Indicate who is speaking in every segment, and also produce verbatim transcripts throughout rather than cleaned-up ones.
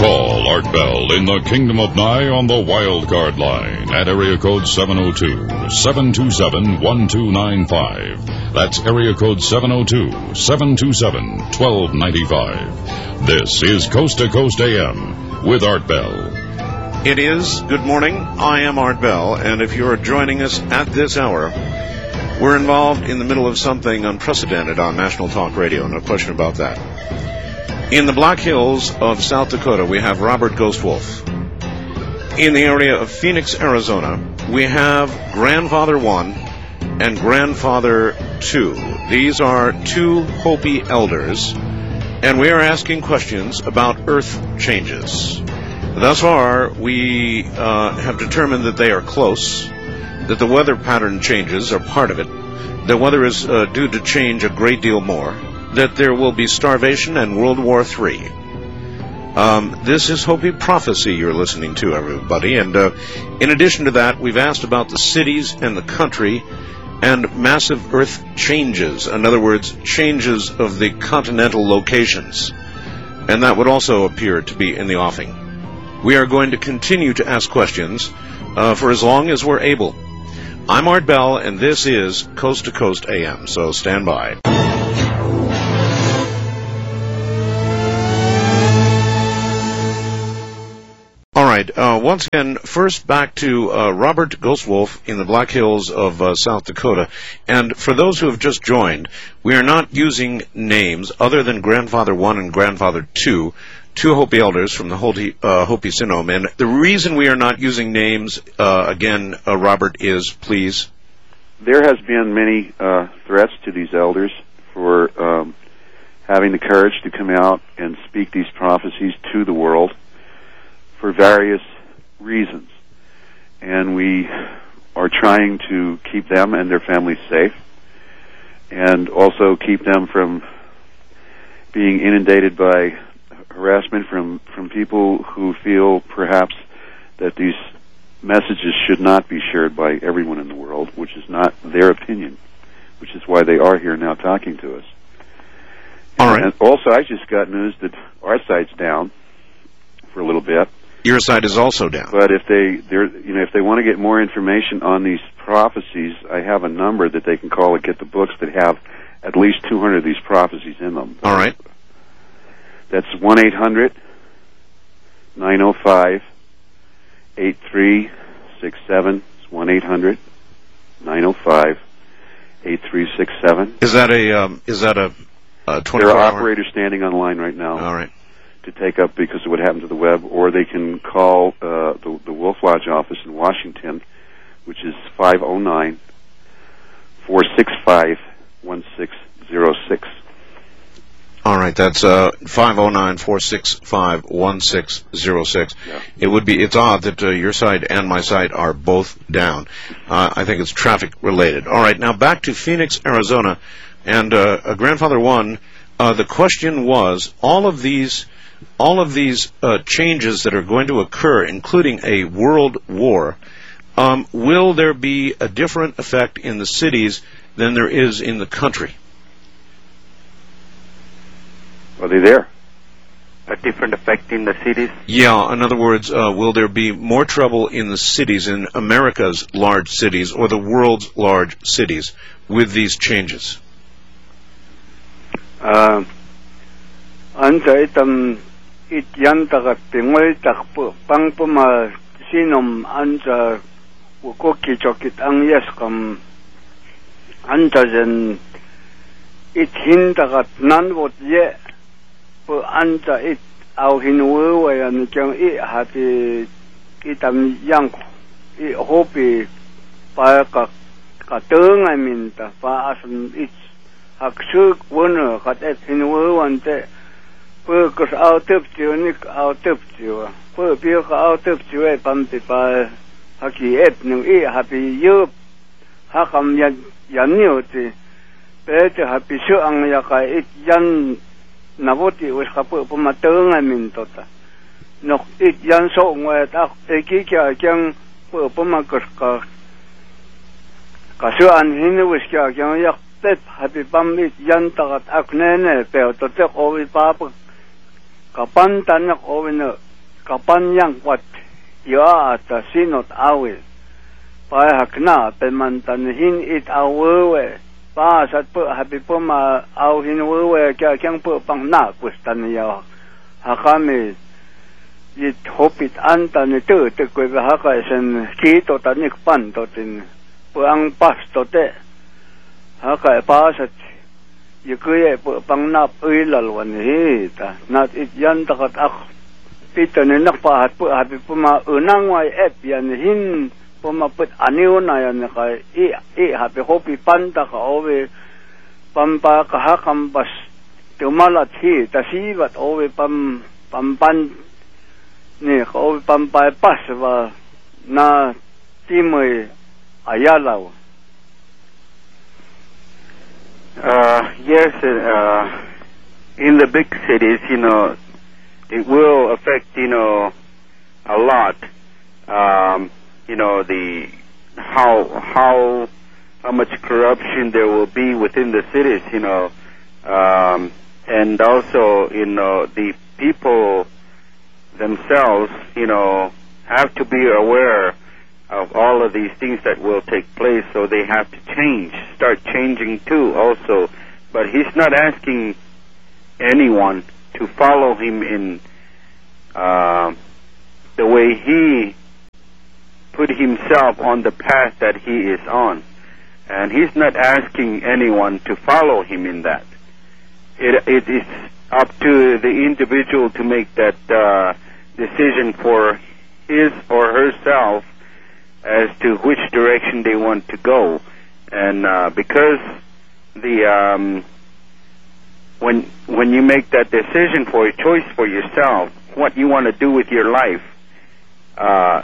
Speaker 1: Call Art Bell in the Kingdom of Nye on the wild card line at area code seven oh two, seven two seven, one two nine five. That's area code seven oh two, seven two seven, one two nine five. This is Coast to Coast A M with Art Bell.
Speaker 2: It is. Good morning. I am Art Bell, and if you're joining us at this hour, we're involved in the middle of something unprecedented on National Talk Radio, no question about that. In the Black Hills of South Dakota, we have Robert Ghostwolf. In the area of Phoenix, Arizona, we have Grandfather One and Grandfather Two. These are two Hopi elders, and we are asking questions about earth changes. Thus far, we uh, have determined that they are close, that the weather pattern changes are part of it, the weather is uh, due to change a great deal more, that there will be starvation and World War Three. Um, this is Hopi Prophecy you're listening to, everybody, and uh, in addition to that, we've asked about the cities and the country and massive earth changes, in other words, changes of the continental locations, and that would also appear to be in the offing. We are going to continue to ask questions uh, for as long as we're able. I'm Art Bell, and this is Coast to Coast A M, so stand by. All right, uh, once again, first back to uh, Robert Ghostwolf in the Black Hills of uh, South Dakota. And for those who have just joined, we are not using names other than Grandfather One and Grandfather Two, two Hopi elders from the Hopi, uh, Hopi Sinnom. And the reason we are not using names, uh, again, uh, Robert, is, please.
Speaker 3: There has been many uh, threats to these elders for um, having the courage to come out and speak these prophecies to the world for various reasons. And we are trying to keep them and their families safe, and also keep them from being inundated by harassment from, from people who feel perhaps that these messages should not be shared by everyone in the world, which is not their opinion, which is why they are here now talking to us.
Speaker 2: All right.
Speaker 3: And also, I just got news that our site's down for a little bit.
Speaker 2: Your site is also down.
Speaker 3: But if they, they're, you know, if they want to get more information on these prophecies, I have a number that they can call and get the books that have at least two hundred of these prophecies in them.
Speaker 2: All right.
Speaker 3: That's one eight hundred, nine oh five, eight three six seven. It's one eight hundred, nine oh five, eight three six seven.
Speaker 2: Is that a um, is that a, a twenty-four
Speaker 3: There are
Speaker 2: hour?
Speaker 3: operators standing online right now.
Speaker 2: All right.
Speaker 3: To take up because of what happened to the web, or they can call uh, the, the Wolf Lodge office in Washington, which is five oh nine, four six five, one six zero six.
Speaker 2: All right, that's uh, five oh nine, four six five, one six zero six.
Speaker 3: Yeah.
Speaker 2: It would be, it's odd that uh, your site and my site are both down. Uh, I think it's traffic related. All right, now back to Phoenix, Arizona, and uh, uh, Grandfather One, uh, the question was, all of these all of these uh, changes that are going to occur, including a world war, um, will there be a different effect in the cities than there is in the country?
Speaker 3: Are they there?
Speaker 4: A different effect in the cities?
Speaker 2: Yeah, in other words, uh, will there be more trouble in the cities, in America's large cities, or the world's large cities, with these changes?
Speaker 4: Uh, Anta itam it yantagat pingoy takpo pangpuma sinom anta ukoki chokit ang yes kam anta jen it hintagat nanwot ye po anta it au hinwewe an kyang I hati itam yang I hopi pa ka kateng I minta pa asam it haksuk wono kat et hinwewe ante po kus out of tunik out of tu po pio ka out of tu e pamti pa haki et nu I happy you hakam yan yanioti pete happy so ang yaka it yan navoti us kapo pumateng amin tota nok it yan so ngwe ta eki kya kyang po pumakus ka kaso an hinu us kya kyang yak tet happy pam it yan tagat aknene pe to te ovi papa kapantan nak ovino kapanyang wat ya ta sinot awe pa hakna pe man tan hin it awe pa sat pu happy pu ma au hin we kya kyang pu pang na kustan ya hakame it hopit anta ne tu te ko ha ka sen ki to ta nik pan to tin pu ang pas to te ha ka pa sat ye ko ye pu pang na ui lal wan hi ta nat it yan ta kat ak pita ne nak pa hat pu happy pu ma unang wai ep yan hin pu ma put aniu na yan ka i i happy hopi pan ta ka ove pam pa ka ha kam bas tumala thi ta si wat ove pam pam pan ni ko pam pa pas va na timoi ayalaw.
Speaker 5: Uh, yes, uh, in the big cities, you know, it will affect, you know, a lot. Um, you know, the how how how much corruption there will be within the cities, you know, um, and also, you know, the people themselves, you know, have to be aware of all of these things that will take place, so they have to change, start changing too also. But he's not asking anyone to follow him in uh, the way he put himself on the path that he is on. And he's not asking anyone to follow him in that. It, it is up to the individual to make that uh, decision for his or herself as to which direction they want to go. And uh, because the um, when when you make that decision for a choice for yourself, what you want to do with your life, uh,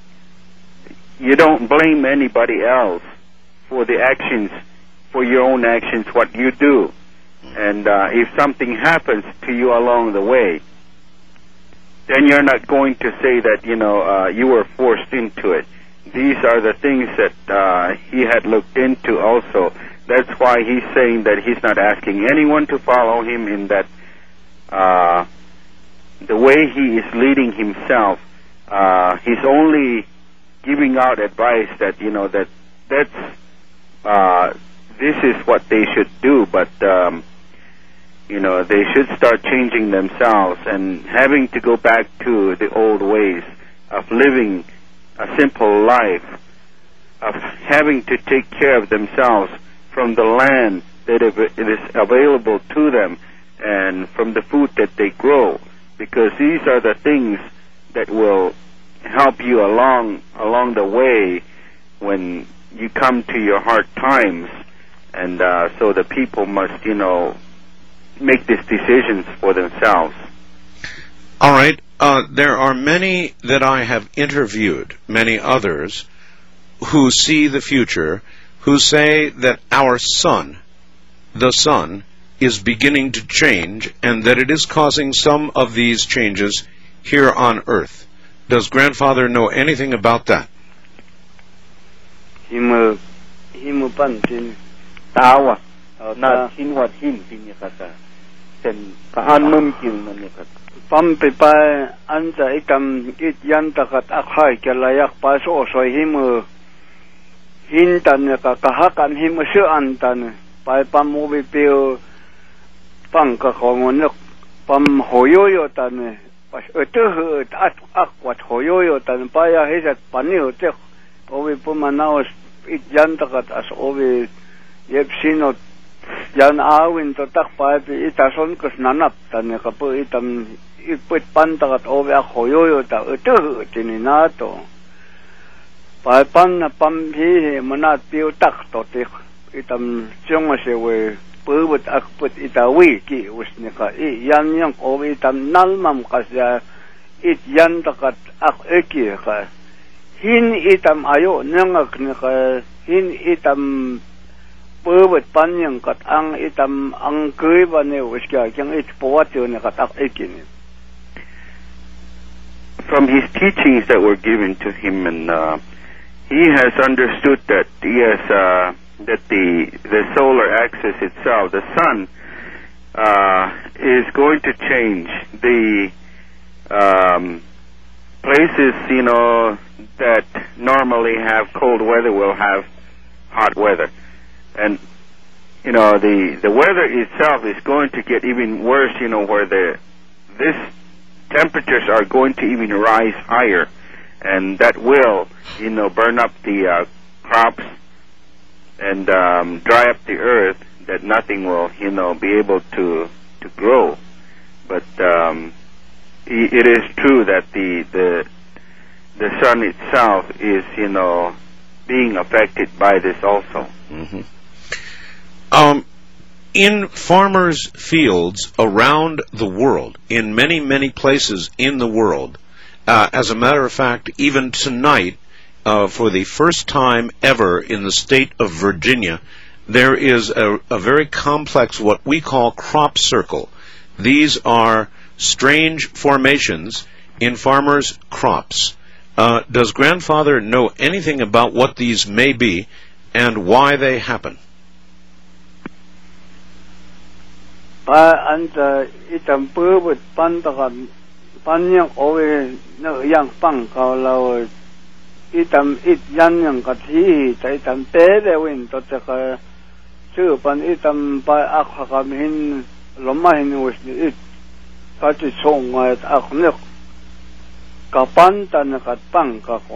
Speaker 5: you don't blame anybody else for the actions, for your own actions, what you do. And uh, if something happens to you along the way, then you're not going to say that, you know, uh, you were forced into it. These are the things that uh, he had looked into also. That's why he's saying that he's not asking anyone to follow him in that uh, the way he is leading himself. Uh, he's only giving out advice that, you know, that that's uh, this is what they should do, but um, you know, they should start changing themselves and having to go back to the old ways of living a simple life, of having to take care of themselves from the land that it is available to them and from the food that they grow, because these are the things that will help you along along the way when you come to your hard times. And uh, so the people must, you know, make these decisions for themselves.
Speaker 2: All right. Uh, there are many that I have interviewed, many others, who see the future, who say that our sun, the sun, is beginning to change, and that it is causing some of these changes here on Earth. Does Grandfather know anything about that?
Speaker 4: Himu, himu pantin.
Speaker 5: Tawa, na hinwat hin pinyakata, sen kaan mumkin manyakat.
Speaker 4: Pampipa anta ikam it yantakat akhay kalayak paso so himu hintan ka kahakan himu su antan pa pamubi pio pangka kongonok pam hoyoyo tan pas etuh at akwat hoyoyo tan pa ya hesat paniu te obi pumanaos it yantakat as obi yep sinot yan awin to tak pa itason kus nanap tan ka po itam iput pantakat obi hoyoyo ta etuh tininato pa pan na pamhi manat piu tak to te itam chong se we put akput itawi ki usnika i yan yang obi itam nalmam kasya it yan takat ak eki ka hin itam ayo nangak ni ka hin itam put panyang kat ang itam ang kui ba ne uska kyang it powatyo ni kat ak eki ni.
Speaker 5: From his teachings that were given to him, and uh, he has understood that yes, uh, that the the solar axis itself, the sun, uh, is going to change. The um, places, you know, that normally have cold weather will have hot weather. And, you know, the, the weather itself is going to get even worse, you know, where the, this temperatures are going to even rise higher. And that will, you know, burn up the uh, crops and um, dry up the earth, that nothing will, you know, be able to to grow. But um, it is true that the the the sun itself is, you know, being affected by this also.
Speaker 2: Mm-hmm. Um, in farmers' fields around the world, in many, many places in the world, uh, as a matter of fact, even tonight, uh, for the first time ever in the state of Virginia, there is a, a very complex, what we call crop circle. These are strange formations in farmers' crops. Uh, does grandfather know anything about what these may be and why they happen?
Speaker 4: Pa anta itam pubut pantakan panyang owe no yang pang kalau itam it yan yang kathi ta itam pede win to ka chu pan itam pa akhakamhin lomahin wis it ka chi song at aknek kapan tan kat pang ka